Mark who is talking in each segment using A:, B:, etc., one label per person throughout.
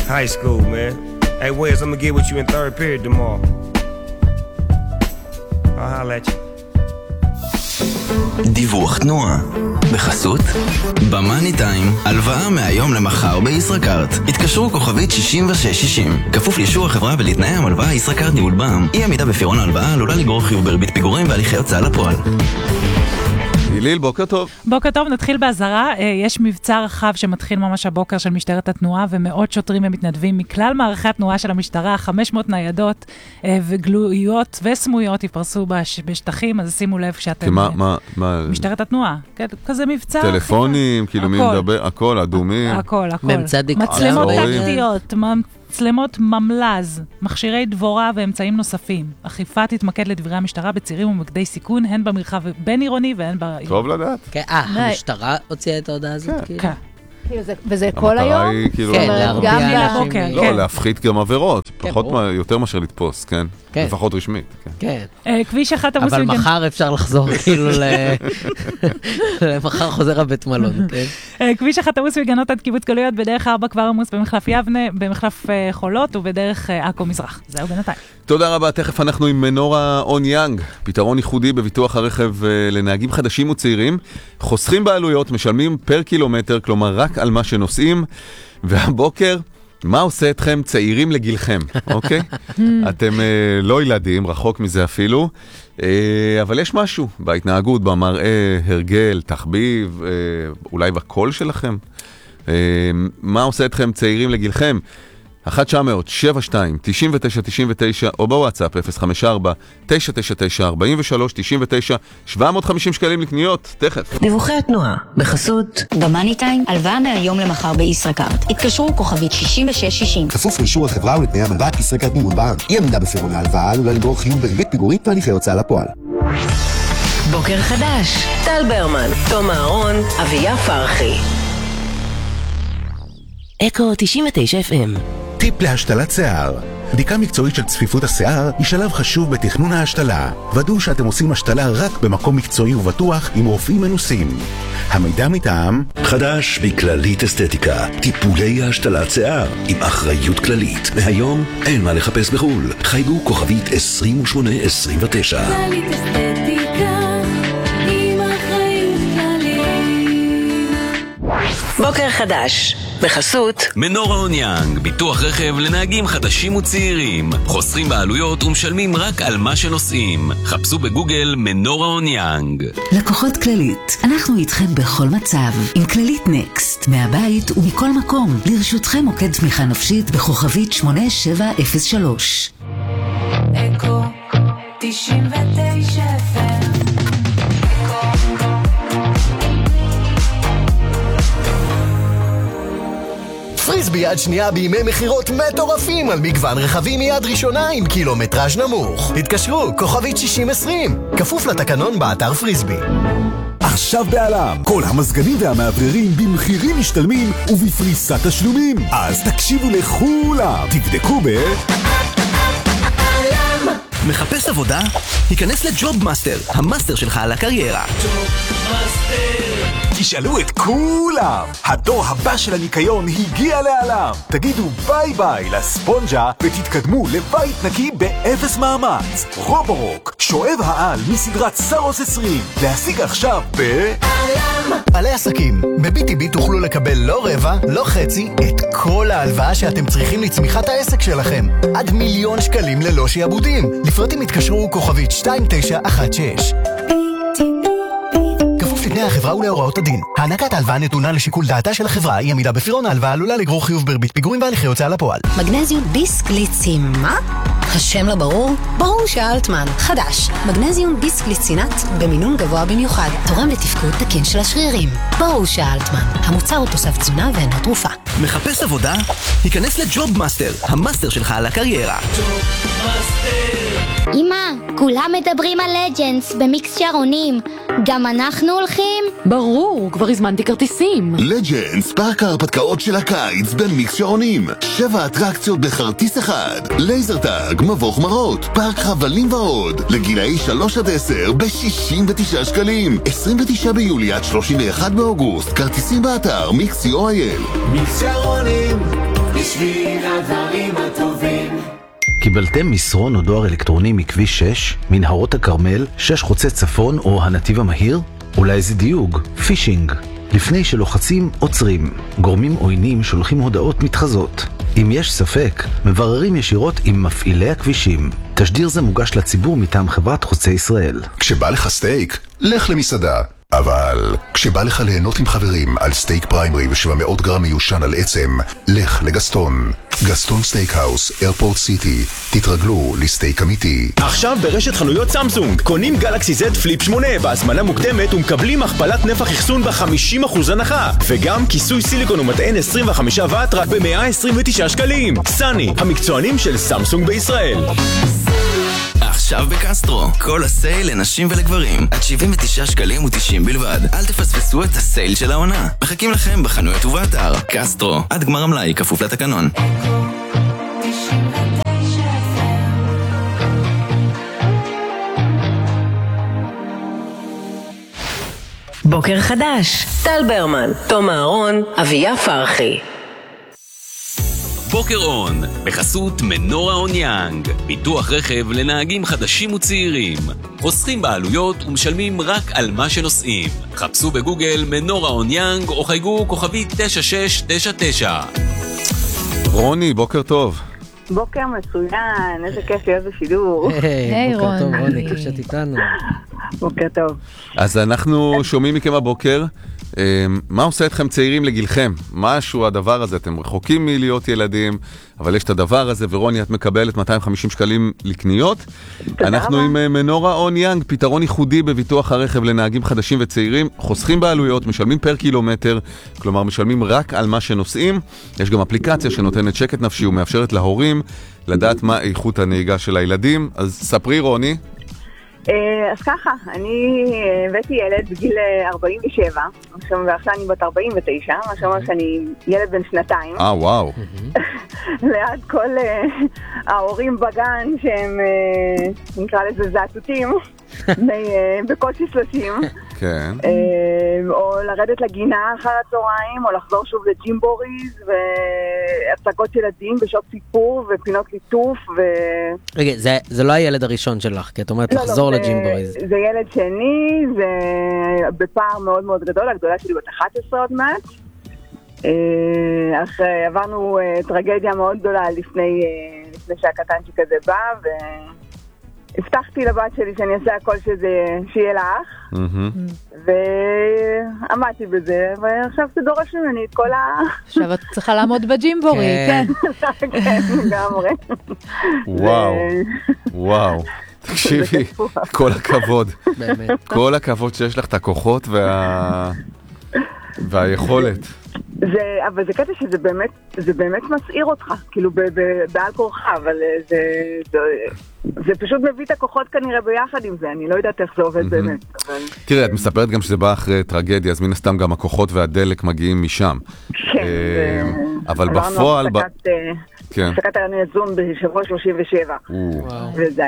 A: high school, man. Hey, Wes, I'm gonna get with you in third period tomorrow. I'll holler at you.
B: דיווח תנועה בחסות במאני טיים, הלוואה מהיום למחר בישראכרט. התקשרו כוכבית 6660, כפוף לאישור החברה ולתנאי המלוואה. ישראכרט ניהול בע"מ. אי עמידה בפירעון ההלוואה עלולה לגרור חיוב בריבית פיגורים והליכי הוצאה לפועל.
C: היליל, בוקר טוב.
D: בוקר טוב, נתחיל בהזרה. יש מבצע רחב שמתחיל ממש הבוקר של משטרת התנועה, ומאות שוטרים ומתנדבים מכלל מערכי התנועה של המשטרה, 500 ניידות וגלויות וסמויות יפרסו בשטחים, אז שימו לב כשאתם... משטרת התנועה, כזה מבצע...
C: טלפונים, כאילו מי מדבר, הכל, אדומים.
D: הכל. מצלמות טקטיות, מצלמות ממלז, מכשירי דבורה ואמצעים נוספים. אכיפה תתמקד לדברי המשטרה בצירים ומוקדי סיכון, הן במרחב בין עירוני והן בעיר.
C: טוב לדעת.
E: המשטרה הוציאה את ההודעה הזאת?
D: כן.
F: וזה כל היום?
E: כן,
D: גם לבוקר.
C: לא, להפחית גם עבירות. פחות, יותר מאשר לתפוס, כן? לפחות רשמית.
E: כן.
D: כביש אחת עמוס...
E: אבל מחר אפשר לחזור כאילו מחר חוזר הבית מלון, כן?
D: כביש אחת עמוס מגנות עד קיבוץ גלויות, בדרך 4 כבר עמוס במחלף יבנה, במחלף חולות ובדרך עכו מזרח. זהו בינתיים.
C: תודה רבה, תכף אנחנו עם מנורה און יאנג, פתרון ייחודי בביטוח הרכב לנהגים חדשים וצעירים, חוסכים בעלויות, משלמים פר קילומטר, כלומר רק על מה שנוסעים, והבוקר, מה עושה אתכם צעירים לגילכם, אוקיי? אתם לא ילדים, רחוק מזה אפילו, אבל יש משהו בהתנהגות, במראה, הרגל, תחביב, אולי בקול שלכם. מה עושה אתכם צעירים לגילכם? 1-900-72-99-99 או בוואטסאפ 054-999-43-99 750 שקלים לקניות, תכף.
G: דיווחי התנועה בחסות במאני טיים, הלוואה מהיום למחר בישראכרט. התקשרו כוכבית 6660,
H: כפוף לאישור החברה ולתנאי המלוואה. ישראכרט ניהול בע"מ. אי עמידה בפירעון ההלוואה עלולה לגרור חיוב בריבית פיגורים והליכי הוצאה לפועל.
G: בוקר חדש, טל ברמן, תום אהרון, אביה פרחי. אקו 99 FM.
H: טיפ להשתלת שיער. בדיקה מקצועית של צפיפות השיער היא שלב חשוב בתכנון ההשתלה. ודאו שאתם עושים השתלה רק במקום מקצועי ובטוח עם רופאים מנוסים. המידע מטעם
I: חדש בכללית אסתטיקה, טיפולי ההשתלת שיער עם אחריות כללית. מהיום אין מה לחפש בחול. חייגו כוכבית 2829.
J: כללית אסתטיקה עם אחריות כללית.
G: בוקר חדש בחסות
B: מנורה און יאנג, ביטוח רכב לנהגים חדשים וצעירים, חוסכים בעלויות ומשלמים רק על מה שנוסעים. חפשו בגוגל מנורה און יאנג.
K: לקוחות כללית, אנחנו איתכם בכל מצב עם כללית נקסט, מהבית ומכל מקום. לרשותכם מוקד תמיכה נפשית בכוכבית 8703.
J: אקו 99 FM.
L: פריסבי יד שנייה בימי מחירות מטורפים על מגוון רכבים מיד ראשונה עם קילומטראז' נמוך. התקשרו, כוכבית 6020, כפוף לתקנון באתר פריסבי.
M: עכשיו בעלם, כל המזגנים והמאווררים במחירים משתלמים ובפריסת תשלומים. אז תקשיבו לכולם, תבדקו
I: מחפש עבודה? היכנס לג'וב מאסטר, המאסטר שלך על הקריירה.
M: תשאלו את כולם, הדור הבא של הניקיון הגיע לעלם. תגידו ביי ביי לספונג'ה ותתקדמו לבית נקי באפס מאמץ. רובורוק, שואב העל מסדרת סרוס 20, להשיג עכשיו
L: בעלם. בעלי עסקים, ב-BTB תוכלו לקבל לא רבע, לא חצי, את כל ההלוואה שאתם צריכים לצמיחת העסק שלכם. עד 1,000,000 שקלים ללא שיעבודים. לפרטים התקשרו כוכבית 2916. לפני החברה ולהוראות הדין. הענקת ההלוואה נתונה לשיקול דעתה של החברה, אי עמידה בפירעון ההלוואה עלולה לגרור חיוב בריבית פיגורים והליכי הוצאה לפועל.
G: מגנזיום ביסקליצין, מה? השם לא ברור? ברור שאלטמן. חדש, מגנזיום ביסקליצינט במינון גבוה במיוחד, תורם לתפקוד תקין של השרירים. ברור שאלטמן. המוצר הוא תוסף תזונה ואינו תרופה.
I: מחפש עבודה? היכנס לג'וב מאסטר, המאסטר שלך על הקריירה.
N: אמא, כולם מדברים על לג'נדס במיקס שערונים. גם אנחנו הולכים?
O: ברור, כבר הזמנתי כרטיסים.
P: לג'נדס, פארק ההרפתקאות של הקיץ במיקס שעונים. 7 אטרקציות בכרטיס אחד. לייזר טאג, מבוך מרות, פארק חבלים ועוד. לגילאי 3-10 ב-69 שקלים. 29 ביולי עד 31 באוגוסט. כרטיסים באתר מיקס.co.il.
J: מיקס שערונים, בשביל הדברים הטובים.
Q: קיבלתם מסרון או דואר אלקטרוני מכביש 6, מנהרות הכרמל, 6 חוצה צפון או הנתיב המהיר? אולי זה דיוג, פישינג. לפני שלוחצים, עוצרים. גורמים עוינים שולחים הודעות מתחזות. אם יש ספק, מבררים ישירות עם מפעילי הכבישים. תשדיר זה מוגש לציבור מטעם חברת חוצה ישראל.
H: כשבא לך סטייק, לך למסעדה. אבל כשבא לך ליהנות עם חברים על סטייק פריימרי ו700 גרם מיושן על עצם, לך לגסטון. גסטון סטייקהאוס, איירפורט סיטי. תתרגלו לסטייק אמיתי.
R: עכשיו ברשת חנויות סמסונג, קונים גלקסי Z פליפ 8 בהזמנה מוקדמת ומקבלים הכפלת נפח אחסון ב-50% הנחה, וגם כיסוי סיליקון ומטען 25 וואט רק ב-129 שקלים. סני, המקצוענים של סמסונג בישראל.
B: עכשיו בקסטרו, כל הסייל לנשים ולגברים, עד 79 שקלים ו90 בלבד. אל תפספסו את הסייל של העונה. מחכים לכם בחנויות ובאתר. קסטרו, עד גמר המלאי, כפוף לתקנון.
S: בוקר חדש, טל ברמן, תום אהרון, אביה פרחי.
T: בוקר און, בחסות מנורה און יאנג, ביטוח רכב לנהגים חדשים וצעירים. חוסכים בעלויות ומשלמים רק על מה שנוסעים. חפשו בגוגל מנורה און יאנג או חייגו כוכבי 9699.
C: רוני, בוקר טוב.
U: בוקר מצוין, איזה כיף להיות בשידור.
E: היי בוקר טוב רוני, כיף שאת איתנו.
U: בוקר טוב.
C: אז אנחנו שומעים מכם הבוקר. מה עושה אתכם צעירים לגילכם? משהו הדבר הזה, אתם רחוקים מלהיות ילדים, אבל יש את הדבר הזה, ורוני, את מקבלת 250 שקלים לקניות. אנחנו עם מנורה און יאנג, פתרון ייחודי בביטוח הרכב לנהגים חדשים וצעירים, חוסכים בעלויות, משלמים פר קילומטר, כלומר משלמים רק על מה שנוסעים. יש גם אפליקציה שנותנת שקט נפשי ומאפשרת להורים לדעת מה איכות הנהיגה של הילדים. אז ספרי רוני.
U: אז ככה, אני הבאתי ילד בגיל 47, ועכשיו אני בת 49, מה שאומר שאני ילד בן 2.
C: וואו.
U: ליד כל ההורים בגן שהם, נקרא לזה זעתותים, בקושי 30.
C: כן.
U: או לרדת לגינה אחר הצהריים, או לחזור שוב לג'ימבוריז, והצגות ילדים בשעות סיפור, ופינות ליטוף,
E: רגע, זה לא הילד הראשון שלך, כי את אומרת לחזור לג'ימבוריז.
U: זה ילד שני, זה בפער מאוד מאוד גדול, הגדולה שלי בת 11 עוד מעט. אך עברנו טרגדיה מאוד גדולה לפני שהקטנצ'יק הזה בא, הבטחתי לבת שלי שאני אעשה הכל שיהיה לה אח, ועמדתי בזה, ועכשיו זה דורש ממני את כל
F: עכשיו את צריכה לעמוד בג'ימבורי, כן.
U: כן, לגמרי.
C: וואו. תקשיבי, כל הכבוד. כל הכבוד שיש לך את הכוחות והיכולת.
U: אבל זה קטע שזה באמת מסעיר אותך, כאילו בעל כורך, אבל זה פשוט מביא את הכוחות כנראה ביחד עם זה, אני לא יודעת איך זה עובד באמת.
C: תראה, את מספרת גם שזה בא אחרי טרגדיה, אז מן הסתם גם הכוחות והדלק מגיעים משם.
U: כן.
C: אבל בפועל...
U: הפסקת הרניזון בשבוע 37. וזה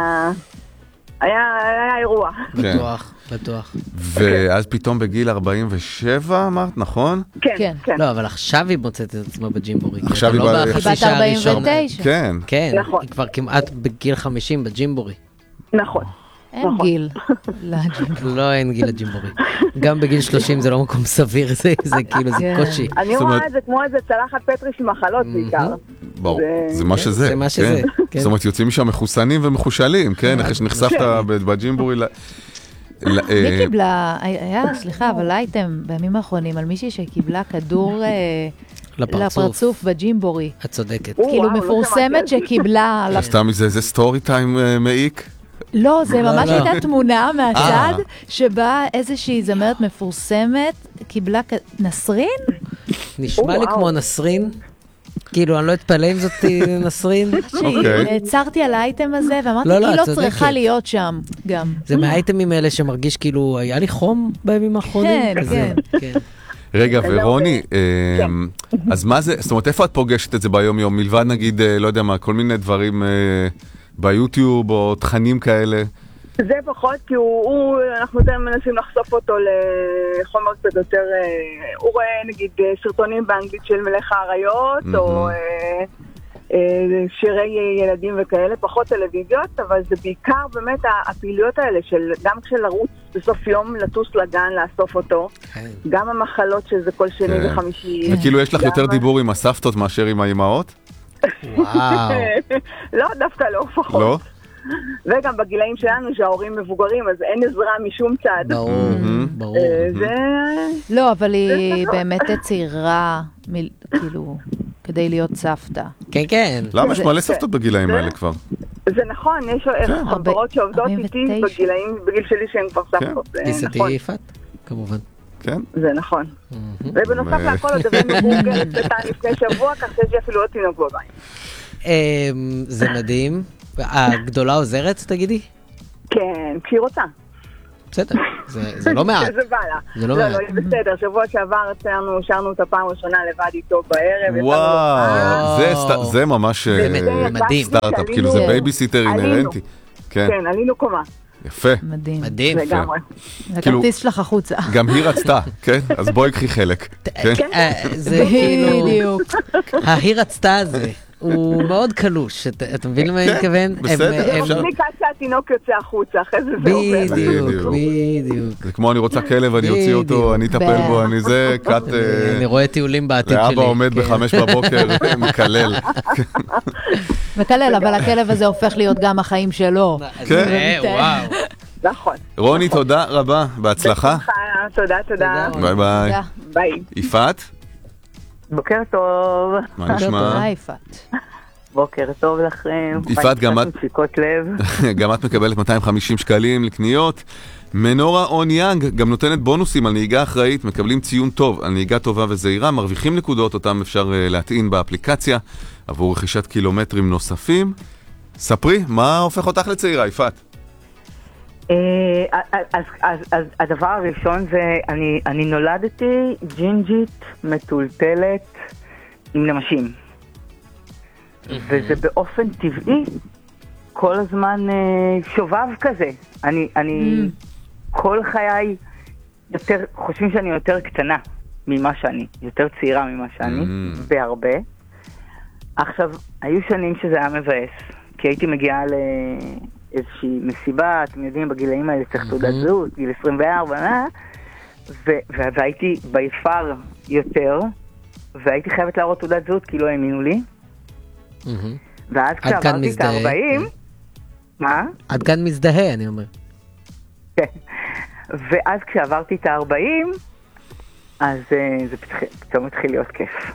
U: היה אירוע.
E: בטוח.
C: ואז פתאום בגיל 47 אמרת, נכון?
U: כן.
E: לא, אבל עכשיו היא מוצאת את עצמה בג'ימבורי.
C: עכשיו היא
F: בת 49.
C: כן.
E: היא כבר כמעט בגיל 50 בג'ימבורי.
U: נכון.
F: אין גיל.
E: לא, אין גיל לג'ימבורי. גם בגיל 30 זה לא מקום סביר, זה כאילו, זה קושי.
U: אני רואה את זה כמו איזה צלחת פטריש עם מחלות בעיקר.
C: ברור, זה מה שזה.
E: זה מה שזה.
C: זאת אומרת, יוצאים משם מחוסנים ומחושלים, כן? אחרי שנחשפת בג'ימבורי.
F: מי קיבלה, סליחה, אבל הייתם בימים האחרונים על מישהי שקיבלה כדור לפרצוף בג'ימבורי.
E: את צודקת.
F: כאילו מפורסמת שקיבלה...
C: סתם זה סטורי טיים מעיק?
F: לא, זה ממש הייתה תמונה מהצד, שבה איזושהי זמרת מפורסמת קיבלה נסרין?
E: נשמע לי כמו נסרין. כאילו, אני לא אתפלא אם זאת נסרין.
F: הצרתי על האייטם הזה, ואמרתי, היא לא צריכה להיות שם גם.
E: זה מהאייטמים האלה שמרגיש כאילו, היה לי חום בימים האחרונים?
F: כן.
C: רגע, ורוני, אז מה זה, זאת אומרת, איפה את פוגשת את זה ביום יום? מלבד נגיד, לא יודע מה, כל מיני דברים ביוטיוב או תכנים כאלה?
U: זה פחות, כי אנחנו יותר מנסים לחשוף אותו לחומר קצת יותר, הוא רואה נגיד סרטונים באנגלית של מלך האריות, או שירי ילדים וכאלה, פחות טלוויזיות, אבל זה בעיקר באמת הפעילויות האלה של גם כשלרוץ בסוף יום לטוס לגן, לאסוף אותו, גם המחלות שזה כל שני וחמישי.
C: וכאילו יש לך יותר דיבור עם הסבתות מאשר עם האימהות?
E: וואו.
U: לא, דווקא לא פחות.
C: לא?
U: וגם בגילאים שלנו שההורים מבוגרים, אז אין עזרה משום צד.
E: ברור.
F: לא, אבל היא באמת צעירה, כאילו, כדי להיות סבתא.
E: כן, כן.
C: למה? יש מלא סבתות בגילאים האלה כבר.
U: זה נכון, יש חברות שעובדות איתי בגילאים, בגיל שלי שהן כבר סבתות.
E: גיסתי יפת, כמובן.
C: כן.
U: זה נכון. ובנוסף להכל עוד הבאנו גוגל קטן לפני שבוע, כך שיש לי אפילו עוד תינוק בבית.
E: זה מדהים. הגדולה עוזרת, תגידי?
U: כן, כשהיא רוצה.
E: בסדר, זה לא מעט.
U: זה בא לה.
E: זה לא מעט.
U: לא, בסדר. שבוע שעבר שרנו את הפעם הראשונה לבד איתו בערב.
C: וואו, זה ממש
E: מדהים.
C: סטארט-אפ, כאילו זה בייביסיטר אינהרנטי.
U: כן, עלינו קומה.
C: יפה.
F: מדהים.
E: מדהים.
U: לגמרי.
F: הכרטיס שלך החוצה.
C: גם היא רצתה, כן? אז בואי קחי חלק.
E: זה כאילו... ההיא רצתה הזה. הוא מאוד קלוש, אתה מבין למה אני מתכוון?
C: בסדר, אפשר.
U: בלי קצת שהתינוק יוצא החוצה, אחרי זה זה עובר.
E: בדיוק.
C: זה כמו אני רוצה כלב, אני אוציא אותו, אני אטפל בו, אני זה, קאט...
E: אני רואה טיולים בעתיד שלי.
C: לאבא עומד ב5 בבוקר, מקלל.
F: מקלל, אבל הכלב הזה הופך להיות גם החיים שלו.
C: כן.
E: וואו.
U: נכון.
C: רוני, תודה רבה, בהצלחה.
U: תודה.
C: ביי ביי.
U: ביי.
C: יפעת?
U: בוקר טוב.
C: מה נשמע?
U: בוקר טוב לכם.
C: יפעת, גם את מקבלת 250 שקלים לקניות. מנורה און יאנג גם נותנת בונוסים על נהיגה אחראית, מקבלים ציון טוב על נהיגה טובה וזהירה, מרוויחים נקודות אותם אפשר להטעין באפליקציה עבור רכישת קילומטרים נוספים. ספרי, מה הופך אותך לצעירה, יפעת?
U: אז הדבר הראשון זה, אני נולדתי ג'ינג'ית מטולטלת עם נמשים. וזה באופן טבעי כל הזמן שובב כזה. אני כל חיי יותר, חושבים שאני יותר קטנה ממה שאני, יותר צעירה ממה שאני, בהרבה. עכשיו, היו שנים שזה היה מבאס, כי הייתי מגיעה איזושהי מסיבה, אתם יודעים, בגילאים האלה צריך תעודת זהות, גיל 24, והייתי ביפר יותר, והייתי חייבת להראות תעודת זהות כי לא האמינו לי. ואז כשעברתי את ה-40, מה?
E: עד כאן מזדהה, אני אומר.
U: כן. ואז כשעברתי את ה-40, אז זה פתאום התחיל להיות כיף.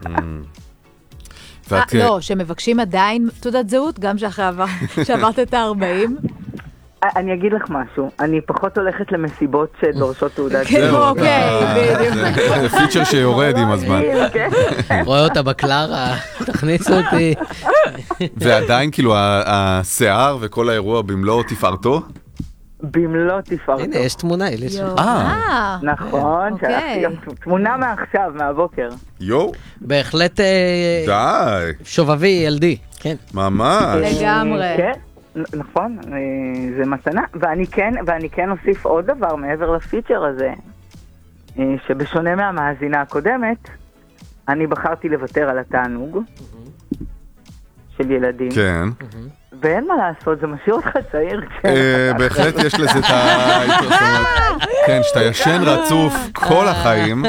F: לא, שמבקשים עדיין תעודת זהות, גם שעברת את ה-40.
U: אני אגיד לך משהו, אני פחות הולכת למסיבות שדורשות תעודת זהות.
F: אוקיי, בדיוק.
C: זה פיצ'ר שיורד עם הזמן.
E: רואה אותה בקלרה, תכניס אותי.
C: ועדיין כאילו השיער וכל האירוע במלוא תפארתו?
U: במלוא תפארתו.
E: הנה, יש תמונה, אליש.
U: נכון, תמונה מעכשיו, מהבוקר.
C: יו.
E: בהחלט
C: די.
E: שובבי ילדי, כן.
C: ממש.
F: לגמרי.
U: כן, נכון, זה מתנה. ואני כן אוסיף עוד דבר מעבר לפיצ'ר הזה, שבשונה מהמאזינה הקודמת, אני בחרתי לוותר על התענוג של ילדים.
C: כן.
U: ואין מה לעשות, זה משאיר אותך צעיר.
C: בהחלט יש לזה את ההתרסמות. כן, שאתה ישן רצוף כל החיים,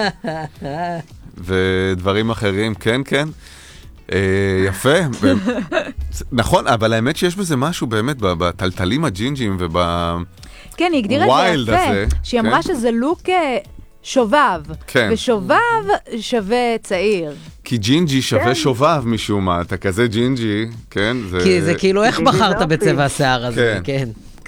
C: ודברים אחרים, כן, כן. יפה. נכון, אבל האמת שיש בזה משהו באמת, בטלטלים הג'ינג'ים
F: כן, היא הגדירה את זה יפה. שהיא אמרה שזה לוק שובב, ושובב שווה צעיר.
C: כי ג'ינג'י שווה שובב משום מה, אתה כזה ג'ינג'י, כן?
E: כי זה כאילו איך בחרת בצבע השיער הזה, כן.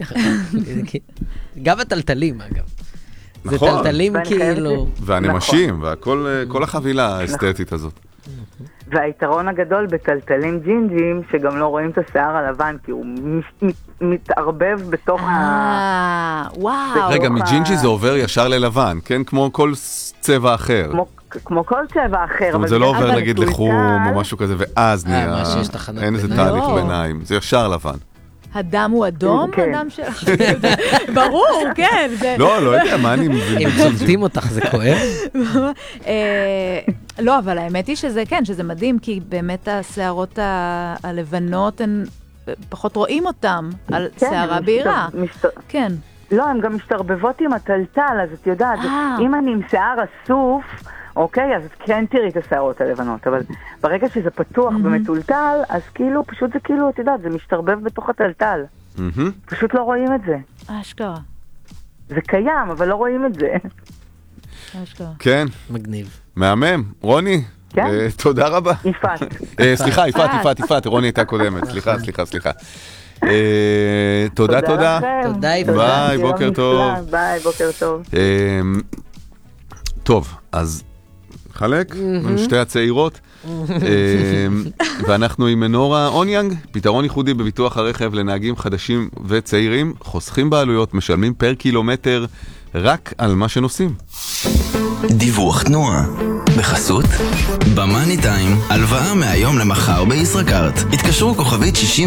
E: גם הטלטלים אגב. זה טלטלים כאילו...
C: והנמשים, וכל החבילה האסתטית הזאת.
U: והיתרון הגדול בטלטלים ג'ינג'ים, שגם לא רואים את השיער הלבן, כי הוא מתערבב בתוך
F: וואו.
C: רגע, מג'ינג'י זה עובר ישר ללבן, כן? כמו כל צבע אחר.
U: כמו כל צבע אחר.
C: זה לא עובר נגיד לחום או משהו כזה, ואז נהיה... אין איזה תהליך ביניים, זה ישר לבן.
F: הדם הוא אדום?
U: כן.
F: הדם שלך? ברור, כן.
C: לא יודע, מה אני מבין?
E: אם צולטים אותך זה כואב?
F: לא, אבל האמת היא שזה כן, שזה מדהים, כי באמת השערות הלבנות, פחות רואים אותם על שערה בהירה. כן.
U: לא, הן גם משתרבבות עם הטלטל, אז את יודעת, אם אני עם שיער אסוף, אוקיי, אז כן תראי את השערות הלבנות, אבל ברגע שזה פתוח ומטולטל, אז כאילו, פשוט זה כאילו, את יודעת, זה משתרבב בתוך הטלטל. פשוט לא רואים את זה.
F: אשכרה.
U: זה קיים, אבל לא רואים את זה.
F: אשכרה.
C: כן.
E: מגניב.
C: מהמם. רוני, תודה רבה.
U: יפעת.
C: סליחה, יפעת, רוני הייתה קודמת. סליחה. תודה.
E: תודה, יפעת.
C: ביי, בוקר טוב.
U: ביי, בוקר טוב.
C: טוב, אז חלק, שתי הצעירות, ואנחנו עם מנורה אוניאנג, פתרון ייחודי בביטוח הרכב לנהגים חדשים וצעירים, חוסכים בעלויות, משלמים פר קילומטר רק על מה שנוסעים.
B: דיווח תנועה בחסות במאני טיים, הלוואה מהיום למחר בישראכרט. התקשרו כוכבית 60